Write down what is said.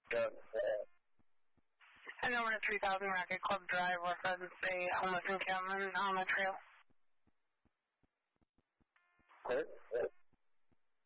And over to 3000 Rocket Club Drive, West Pleasant State, homeless encampment on the trail. Clear.